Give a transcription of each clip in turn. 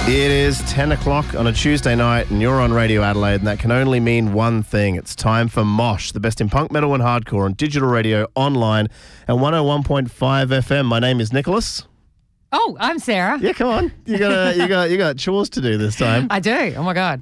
It is 10 o'clock on a Tuesday night and you're on Radio Adelaide, and that can only mean one thing. It's time for Mosh, the best in punk, metal and hardcore on digital radio, online and 101.5 FM. My name is Nicholas. Oh, I'm Sarah. Yeah, come on. You got chores to do this time. I do. Oh my God.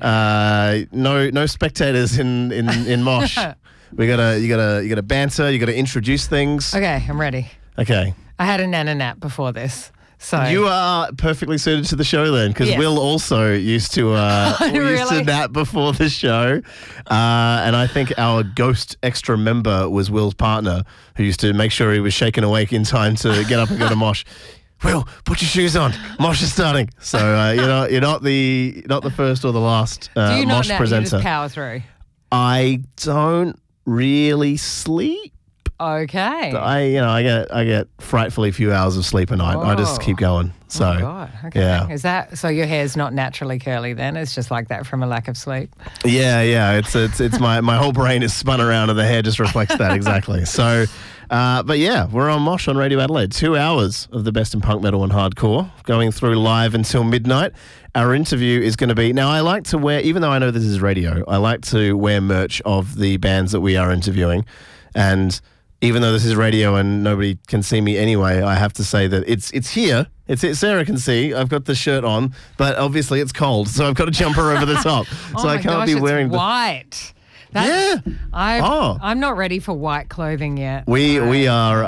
No spectators in Mosh. You gotta banter, you gotta introduce things. Okay, I'm ready. Okay. I had a nana nap before this. So you are perfectly suited to the show then, because Yes. Will also used to Really? nap before the show, and I think our ghost extra member was Will's partner, who used to make sure he was shaken awake in time to get up and go to Mosh. Will, put your shoes on. Mosh is starting. So you're not the first or the last do you not Mosh nap? presenter. You just power through. I don't really sleep. Okay. I get frightfully few hours of sleep a night. I just keep going. So Oh God. Okay. yeah. Is that so? Your hair's not naturally curly then? It's just like that from a lack of sleep. Yeah. It's my whole brain is spun around and the hair just reflects that exactly. So, but yeah, we're on Mosh on Radio Adelaide. 2 hours of the best in punk, metal and hardcore going through live until midnight. Our interview is going to be, now I like to wear, even though I know this is radio, I like to wear merch of the bands that we are interviewing. And even though this is radio and nobody can see me anyway, I have to say that it's here. Sarah can see. I've got the shirt on, but obviously it's cold, so I've got a jumper over the top. Oh So I my can't gosh, be it's wearing white. Yeah. I'm not ready for white clothing yet. We are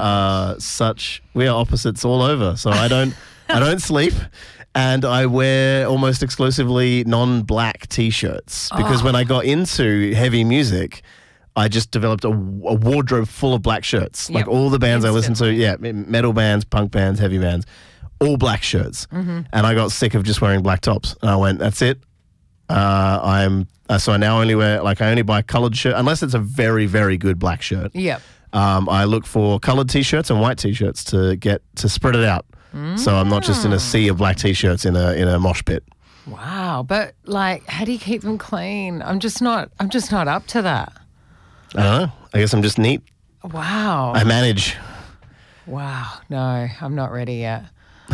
opposites all over. So I don't sleep. And I wear almost exclusively non-black T-shirts because when I got into heavy music, I just developed a wardrobe full of black shirts. Yep. Like all the bands I listen to, metal bands, punk bands, heavy bands, all black shirts. Mm-hmm. And I got sick of just wearing black tops. And I went, that's it. So I now only wear, I only buy coloured shirt, unless it's a very, very good black shirt. Yep. I look for coloured T-shirts and white T-shirts to spread it out. So I'm not just in a sea of black T-shirts in a mosh pit. Wow. But how do you keep them clean? I'm just not up to that. I don't know. I guess I'm just neat. Wow. I manage. Wow. No, I'm not ready yet.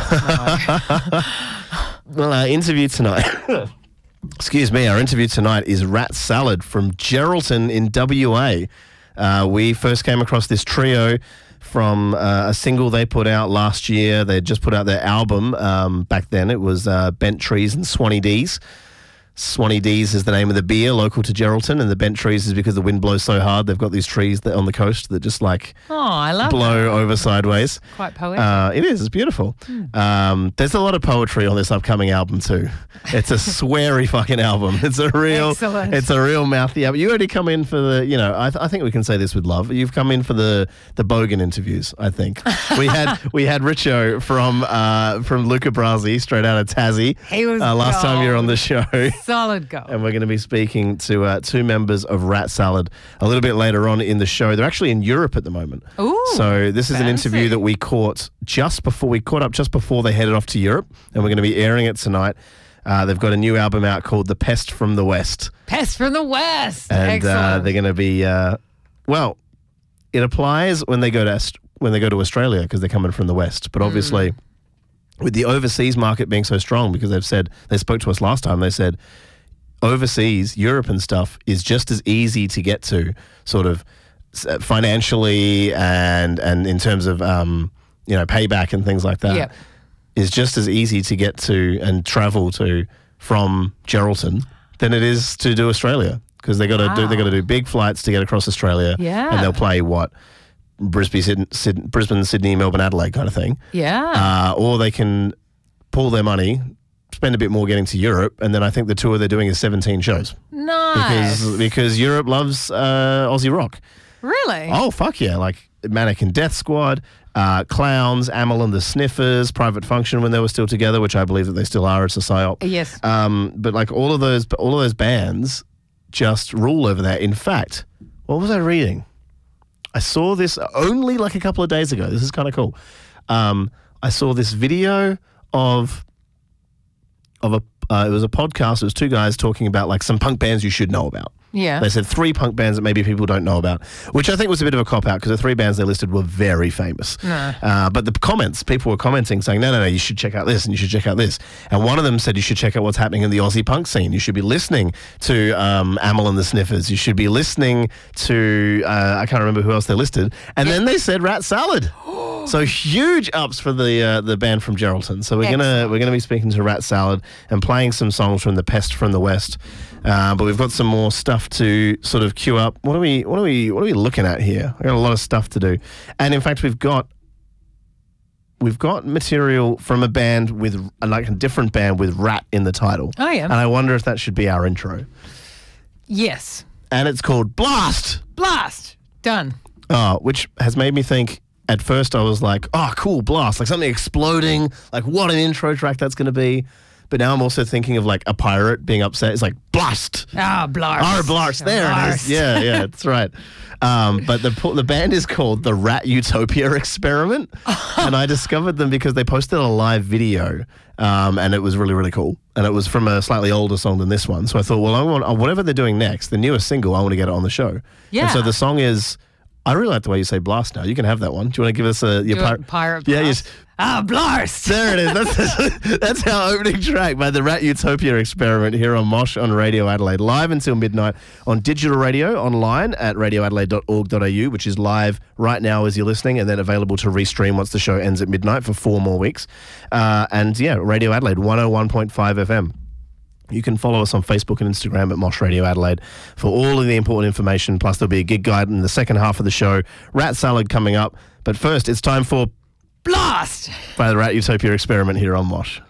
Well, our interview tonight, excuse me, our interview tonight is Rat Salad from Geraldton in WA. We first came across this trio from a single they put out last year. They just put out their album. Back then it was Bent Trees and Swanee D's. Swanee D's is the name of the beer local to Geraldton, and the bent trees is because the wind blows so hard. They've got these trees that on the coast that just I love blow over sideways. Quite poetic. It is. It's beautiful. There's a lot of poetry on this upcoming album too. It's a sweary fucking album. It's a real. Excellent. It's a real mouthy album. You already come in for the. I think we can say this with love. You've come in for the Bogan interviews. I think we had Richo from Luca Brasi straight out of Tassie. He was last time you were on the show. Solid goal. And we're going to be speaking to two members of Rat Salad a little bit later on in the show. They're actually in Europe at the moment. Ooh, so this is an interview that we caught just before they headed off to Europe, and we're going to be airing it tonight. They've got a new album out called The Pest from the West. Pest from the West. And Excellent. they're going to be it applies when they go to Australia because they're coming from the West, but obviously with the overseas market being so strong, because they spoke to us last time, they said overseas, Europe and stuff is just as easy to get to sort of financially and in terms of, payback and things like that. Yep. Is just as easy to get to and travel to from Geraldton than it is to do Australia, because they got to do big flights to get across Australia. Yeah. And they'll play Brisbane, Sydney, Melbourne, Adelaide kind of thing. Yeah. Or they can pull their money, spend a bit more getting to Europe, and then I think the tour they're doing is 17 shows. Nice. Because Europe loves Aussie rock. Really? Oh, fuck yeah. Like Mannequin Death Squad, Clowns, Amyl and the Sniffers, Private Function when they were still together, which I believe that they still are. It's a psyop. Yes. But like all of those bands just rule over there. In fact, what was I reading? I saw this only like a couple of days ago. This is kind of cool. I saw this video of it was a podcast. It was two guys talking about like some punk bands you should know about. Yeah. They said 3 punk bands that maybe people don't know about, which I think was a bit of a cop-out because the 3 bands they listed were very famous. But the comments, people were commenting saying, no, you should check out this and you should check out this. And one of them said you should check out what's happening in the Aussie punk scene. You should be listening to Amyl and the Sniffers. You should be listening to, I can't remember who else they listed. And then they said Rat Salad. So huge ups for the band from Geraldton. So we're gonna be speaking to Rat Salad and playing some songs from The Pest from the West. But we've got some more stuff to sort of queue up. What are we looking at here? We've got a lot of stuff to do, and in fact, we've got material from a band with like a different band with Rat in the title. Oh yeah, and I wonder if that should be our intro. Yes, and it's called Blast. Blast. Done. Which has made me think. At first, I was like, "Oh, cool, Blast!" Like something exploding. Like what an intro track that's going to be. But now I'm also thinking of like a pirate being upset. It's like Blast. Blast. Blast. There it is. Yeah, that's right. But the band is called the Rat Utopia Experiment, and I discovered them because they posted a live video, and it was really, really cool. And it was from a slightly older song than this one. So I thought, well, I want whatever they're doing next, the newest single, I want to get it on the show. Yeah. And so the song is. I really like the way you say Blast now. You can have that one. Do you want to give us your pirate Blast? Yeah, yes. Blast. There it is. That's our opening track by the Rat Utopia Experiment here on Mosh on Radio Adelaide. Live until midnight on digital radio, online at radioadelaide.org.au, which is live right now as you're listening, and then available to restream once the show ends at midnight for 4 more weeks. And Radio Adelaide, 101.5 FM. You can follow us on Facebook and Instagram at Mosh Radio Adelaide for all of the important information. Plus, there'll be a gig guide in the second half of the show. Rat Salad coming up. But first, it's time for Blast! by the Rat Utopia Experiment here on Mosh.